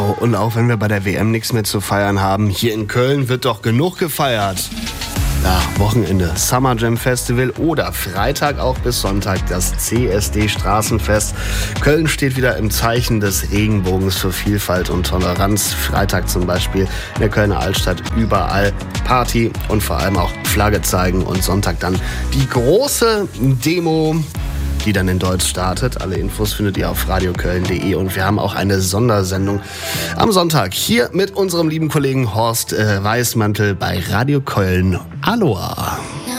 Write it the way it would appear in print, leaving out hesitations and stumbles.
So, und auch wenn wir bei der WM nichts mehr zu feiern haben, hier in Köln wird doch genug gefeiert. Ja, Wochenende Summer Jam Festival oder Freitag auch bis Sonntag das CSD Straßenfest. Köln steht wieder im Zeichen des Regenbogens für Vielfalt und Toleranz. Freitag zum Beispiel in der Kölner Altstadt überall Party und vor allem auch Flagge zeigen. Und Sonntag dann die große Demo, die dann in Deutsch startet. Alle Infos findet ihr auf radioköln.de und wir haben auch eine Sondersendung am Sonntag hier mit unserem lieben Kollegen Horst Weißmantel bei Radio Köln. Aloha!